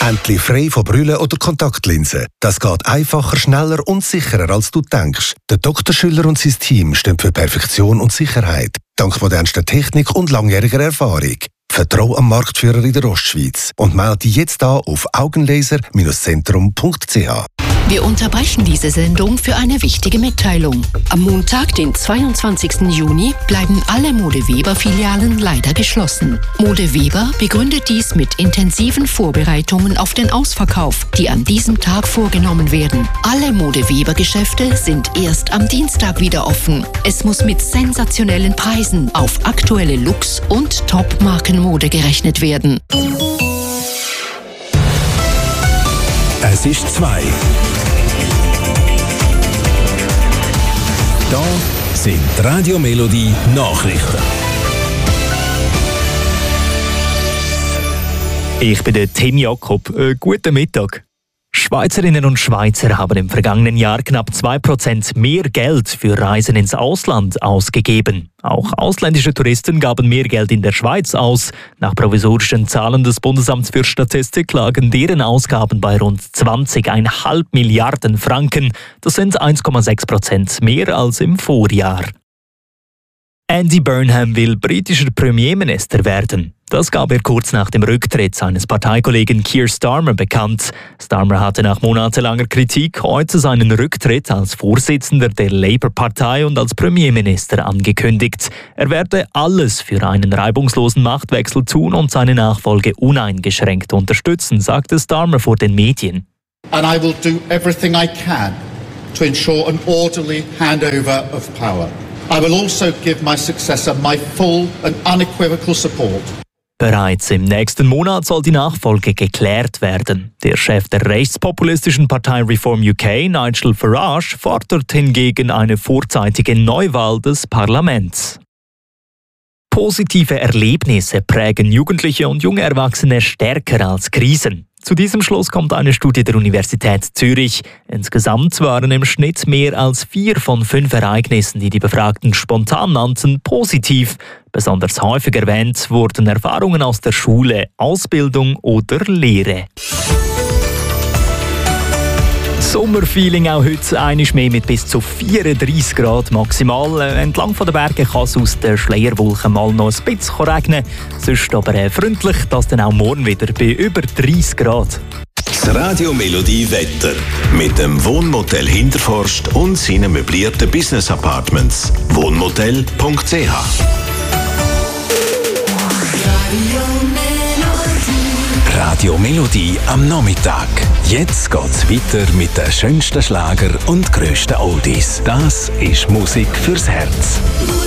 Endlich frei von Brille oder Kontaktlinsen. Das geht einfacher, schneller und sicherer, als du denkst. Der Dr. Schüller und sein Team stehen für Perfektion und Sicherheit. Dank modernster Technik und langjähriger Erfahrung. Vertrau am Marktführer in der Ostschweiz und melde dich jetzt an auf augenlaser-zentrum.ch. Wir unterbrechen diese Sendung für eine wichtige Mitteilung. Am Montag, den 22. Juni, bleiben alle Mode Weber-Filialen leider geschlossen. Mode Weber begründet dies mit intensiven Vorbereitungen auf den Ausverkauf, die an diesem Tag vorgenommen werden. Alle Mode Weber-Geschäfte sind erst am Dienstag wieder offen. Es muss mit sensationellen Preisen auf aktuelle Looks und Top-Markenmode gerechnet werden. Es ist 2. Da sind die Radio Melodie Nachrichten. Ich bin der Tim Jakob. Guten Mittag. Schweizerinnen und Schweizer haben im vergangenen Jahr knapp 2% mehr Geld für Reisen ins Ausland ausgegeben. Auch ausländische Touristen gaben mehr Geld in der Schweiz aus. Nach provisorischen Zahlen des Bundesamts für Statistik lagen deren Ausgaben bei rund 20,5 Milliarden Franken. Das sind 1,6% mehr als im Vorjahr. Andy Burnham will britischer Premierminister werden. Das gab er kurz nach dem Rücktritt seines Parteikollegen Keir Starmer bekannt. Starmer hatte nach monatelanger Kritik heute seinen Rücktritt als Vorsitzender der Labour-Partei und als Premierminister angekündigt. Er werde alles für einen reibungslosen Machtwechsel tun und seine Nachfolge uneingeschränkt unterstützen, sagte Starmer vor den Medien. And I will do everything I can to ensure an orderly handover of power. I will also give my successor my full and unequivocal support. Bereits im nächsten Monat soll die Nachfolge geklärt werden. Der Chef der rechtspopulistischen Partei Reform UK, Nigel Farage, fordert hingegen eine vorzeitige Neuwahl des Parlaments. Positive Erlebnisse prägen Jugendliche und junge Erwachsene stärker als Krisen. Zu diesem Schluss kommt eine Studie der Universität Zürich. Insgesamt waren im Schnitt mehr als 4 von 5 Ereignissen, die die Befragten spontan nannten, positiv. Besonders häufig erwähnt wurden Erfahrungen aus der Schule, Ausbildung oder Lehre. Sommerfeeling auch heute einmal mehr mit bis zu 34 Grad maximal. Entlang von den Bergen kann es aus den Schleierwolken mal noch ein bisschen regnen. Sonst aber freundlich, dass dann auch morgen wieder bei über 30 Grad. Das Radio Melodie Wetter mit dem Wohnmotel Hinterforst und seinen möblierten Business Apartments. Wohnmotel.ch. Radio Melodie am Nachmittag. Jetzt geht's weiter mit den schönsten Schlager und grössten Oldies. Das ist Musik fürs Herz.